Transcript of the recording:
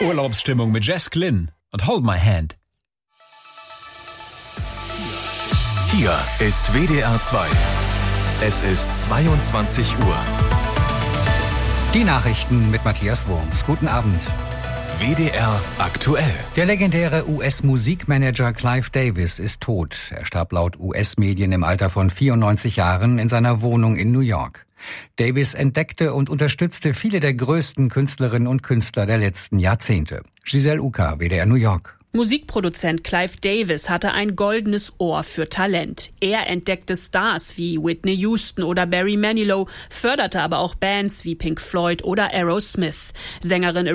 Urlaubsstimmung mit Jess Glynn und Hold My Hand. Hier ist WDR 2. Es ist 22 Uhr. Die Nachrichten mit Matthias Wurms. Guten Abend. WDR aktuell. Der legendäre US-Musikmanager Clive Davis ist tot. Er starb laut US-Medien im Alter von 94 Jahren in seiner Wohnung in New York. Davis entdeckte und unterstützte viele der größten Künstlerinnen und Künstler der letzten Jahrzehnte. Giselle Uka, WDR New York. Musikproduzent Clive Davis hatte ein goldenes Ohr für Talent. Er entdeckte Stars wie Whitney Houston oder Barry Manilow, förderte aber auch Bands wie Pink Floyd oder Aerosmith. Sängerin